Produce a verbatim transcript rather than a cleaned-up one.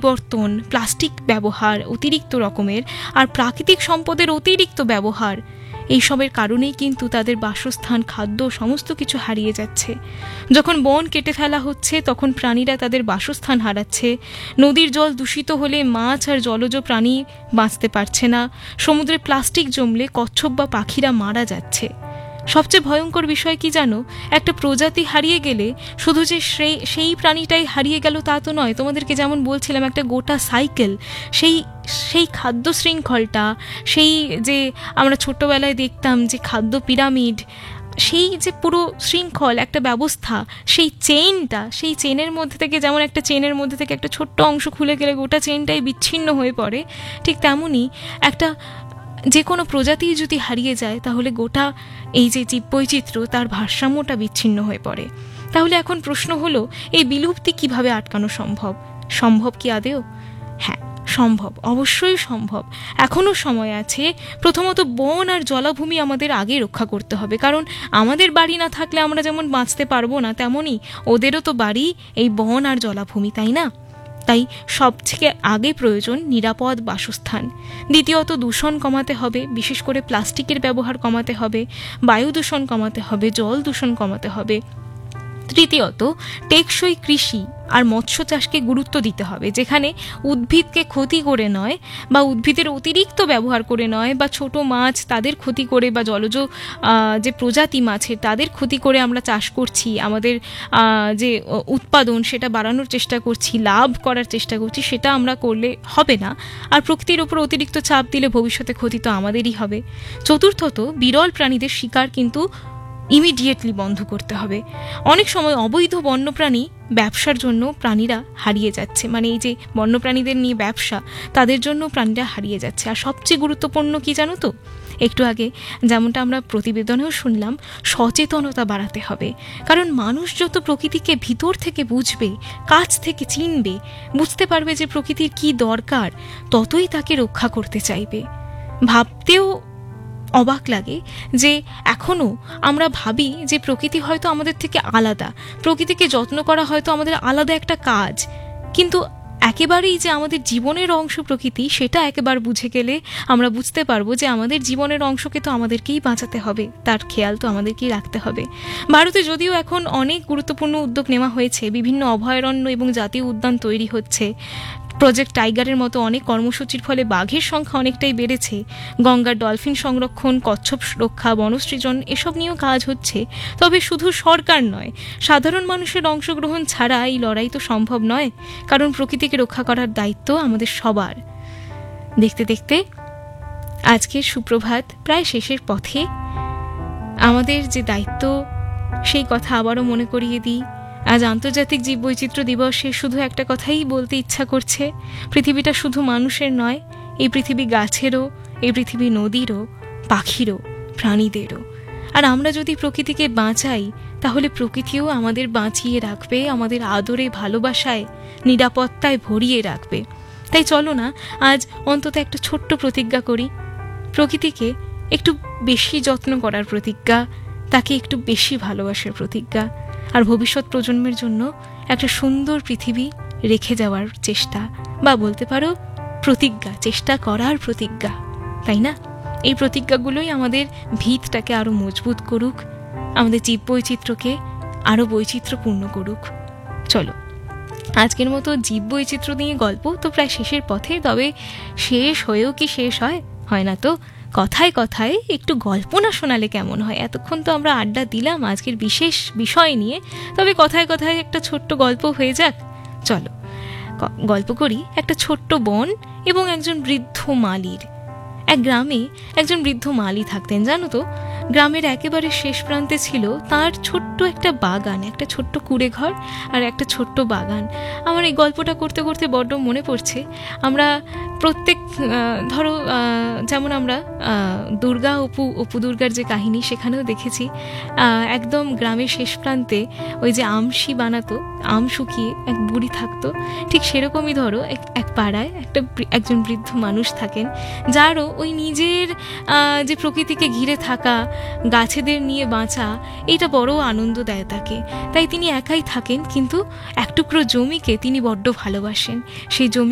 পরিবর্তন, প্লাস্টিক ব্যবহার অতিরিক্ত রকমের, আর প্রাকৃতিক সম্পদের অতিরিক্ত ব্যবহার, এইসবের কারণেই কিন্তু তাদের বাসস্থান, খাদ্য সমস্ত কিছু হারিয়ে যাচ্ছে। যখন বন কেটে ফেলা হচ্ছে তখন প্রাণীরা তাদের বাসস্থান হারাচ্ছে। নদীর জল দূষিত হলে মাছ আর জলজ প্রাণী বাঁচতে পারছে না। সমুদ্রে প্লাস্টিক জমলে কচ্ছপ বা পাখিরা মারা যাচ্ছে। সবচেয়ে ভয়ঙ্কর বিষয় কি জানো, একটা প্রজাতি হারিয়ে গেলে শুধু যে সেই সেই প্রাণীটাই হারিয়ে গেল তা তো নয়, তোমাদেরকে যেমন বলছিলাম একটা গোটা সাইকেল, সেই সেই খাদ্য শৃঙ্খলটা, সেই যে আমরা ছোট্টবেলায় দেখতাম যে খাদ্য পিরামিড, সেই যে পুরো শৃঙ্খল একটা ব্যবস্থা, সেই চেইনটা, সেই চেনের মধ্যে থেকে যেমন একটা চেনের মধ্যে থেকে একটা ছোট্ট অংশ খুলে গেলে গোটা চেইনটাই বিচ্ছিন্ন হয়ে পড়ে, ঠিক তেমনই একটা যে কোনো প্রজাতি যদি হারিয়ে যায় তাহলে গোটা এই যে জীববৈচিত্র্য তার ভারসাম্যটা বিচ্ছিন্ন হয়ে পড়ে। তাহলে এখন প্রশ্ন হলো, এই বিলুপ্তি কিভাবে আটকানো সম্ভব? সম্ভব কি আদেও? হ্যাঁ, সম্ভব, অবশ্যই সম্ভব। এখনও সময় আছে। প্রথমত বন আর জলাভূমি আমাদের আগে রক্ষা করতে হবে, কারণ আমাদের বাড়ি না থাকলে আমরা যেমন বাঁচতে পারবো না, তেমনই ওদেরও তো বাড়ি এই বন আর জলাভূমি, তাই না? তাই সবথেকে আগে প্রয়োজন নিরাপদ বাসস্থান। দ্বিতীয়ত দূষণ কমাতে হবে, বিশেষ করে প্লাস্টিকের ব্যবহার কমাতে হবে, বায়ু দূষণ কমাতে হবে, জল দূষণ কমাতে হবে। তৃতীয়ত টেকসই কৃষি আর মৎস্য চাষকে গুরুত্ব দিতে হবে, যেখানে উদ্ভিদকে ক্ষতি করে নয়, বা উদ্ভিদের অতিরিক্ত ব্যবহার করে নয়, বা ছোট মাছ তাদের ক্ষতি করে, বা জলজ যে প্রজাতি মাছের তাদের ক্ষতি করে আমরা চাষ করছি, আমাদের যে উৎপাদন সেটা বাড়ানোর চেষ্টা করছি, লাভ করার চেষ্টা করছি, সেটা আমরা করলে হবে না। আর প্রকৃতির উপর অতিরিক্ত চাপ দিলে ভবিষ্যতে ক্ষতি তো আমাদেরই হবে। চতুর্থত বিরল প্রাণীদের শিকার কিন্তু ইমিডিয়েটলি বন্ধ করতে হবে। অনেক সময় অবৈধ বন্যপ্রাণী ব্যবসার জন্য প্রাণীরা হারিয়ে যাচ্ছে, মানে এই যে বন্যপ্রাণীদের নিয়ে ব্যবসা, তাদের জন্য প্রাণীরা হারিয়ে যাচ্ছে। আর সবচেয়ে গুরুত্বপূর্ণ কি জানো তো, একটু আগে যেমনটা আমরা প্রতিবেদনেও শুনলাম, সচেতনতা বাড়াতে হবে। কারণ মানুষ যত প্রকৃতিকে ভিতর থেকে বুঝবে, কাছ থেকে চিনবে, বুঝতে পারবে যে প্রকৃতির কি দরকার, ততই তাকে রক্ষা করতে চাইবে। ভাবতেও অবাক লাগে যে এখনও আমরা ভাবি যে প্রকৃতি হয়তো আমাদের থেকে আলাদা, প্রকৃতিকে যত্ন করা হয়তো আমাদের আলাদা একটা কাজ, কিন্তু একেবারেই যে আমাদের জীবনের অংশ প্রকৃতি, সেটা একেবার বুঝে গেলে আমরা বুঝতে পারবো যে আমাদের জীবনের অংশকে তো আমাদেরকেই বাঁচাতে হবে, তার খেয়াল তো আমাদেরকেই রাখতে হবে। ভারতে যদিও এখন অনেক গুরুত্বপূর্ণ উদ্যোগ নেওয়া হয়েছে, বিভিন্ন অভয়ারণ্য এবং জাতীয় উদ্যান তৈরি হচ্ছে, প্রজেক্ট টাইগারের মতো অনেক কর্মসূচির ফলে বাঘের সংখ্যা অনেকটাই বেড়েছে, গঙ্গার ডলফিন সংরক্ষণ, কচ্ছপ রক্ষা, বনসৃজন, এসব নিয়েও কাজ হচ্ছে। তবে শুধু সরকার নয়, সাধারণ মানুষের অংশগ্রহণ ছাড়া এই লড়াই তো সম্ভব নয়, কারণ প্রকৃতিকে রক্ষা করার দায়িত্ব আমাদের সবার। দেখতে দেখতে আজকের সুপ্রভাত প্রায় শেষের পথে। আমাদের যে দায়িত্ব সেই কথা আবারও মনে করিয়ে দিই। আজ আন্তর্জাতিক জীববৈচিত্র্য দিবসে শুধু একটা কথাই বলতে ইচ্ছা করছে, পৃথিবীটা শুধু মানুষের নয়, এই পৃথিবী গাছেরও, এই পৃথিবী নদীরও, পাখিরও, প্রাণীদেরও। আর আমরা যদি প্রকৃতিকে বাঁচাই তাহলে প্রকৃতিও আমাদের বাঁচিয়ে রাখবে, আমাদের আদরে, ভালোবাসায়, নিরাপত্তায় ভরিয়ে রাখবে। তাই চলো না আজ অন্তত একটা ছোট্ট প্রতিজ্ঞা করি, প্রকৃতিকে একটু বেশি যত্ন করার প্রতিজ্ঞা, তাকে একটু বেশি ভালোবাসার প্রতিজ্ঞা, আর ভবিষ্যৎ প্রজন্মের জন্য একটা সুন্দর পৃথিবী রেখে যাওয়ার চেষ্টা, বা বলতে পারো প্রতিজ্ঞা, চেষ্টা করার প্রতিজ্ঞা, তাই না? এই প্রতিজ্ঞাগুলোই আমাদের ভিতটাকে আরো মজবুত করুক, আমাদের জীববৈচিত্র্যকে আরো বৈচিত্র্যপূর্ণ করুক। চলো, আজকের মতো জীববৈচিত্র্য নিয়ে গল্প তো প্রায় শেষের পথে, তবে শেষ হয়েও কি শেষ হয়? হয় না তো। কথায় কথায় একটু গল্প না শোনালে কেমন হয়? এতক্ষণ তো আমরা আড্ডা দিলাম আজকের বিশেষ বিষয় নিয়ে, তবে কথায় কথায় একটা ছোট্ট গল্প হয়ে যাক। চলো গল্প করি একটা ছোট্ট বন এবং একজন বৃদ্ধ মালির। এক গ্রামে একজন বৃদ্ধ মালি থাকতেন, জানো তো। গ্রামের একেবারে শেষ প্রান্তে ছিল তার ছোট্ট একটা বাগান, একটা ছোট্ট কুড়ে ঘর আর একটা ছোট্ট বাগান। আমার এই গল্পটা করতে করতে বড্ড মনে পড়ছে, আমরা প্রত্যেক ধরো যেমন আমরা দুর্গা অপু অপু দুর্গার যে কাহিনী, সেখানেও দেখেছি একদম গ্রামের শেষ প্রান্তে ওই যে আমশি বানাতো, আম শুকিয়ে এক বুড়ি থাকতো, ঠিক সেরকমই ধরো এক এক পাড়ায় একটা একজন বৃদ্ধ মানুষ থাকেন, যারও ওই নিজের যে প্রকৃতিকে ঘিরে থাকা, গাছেদের নিয়ে বাঁচা, এটা বড় আনন্দ দেয় তাকে। তাই তিনি একাই থাকেন, কিন্তু এক টুকরো জমিকে তিনি বড্ড ভালোবাসেন। সেই জমি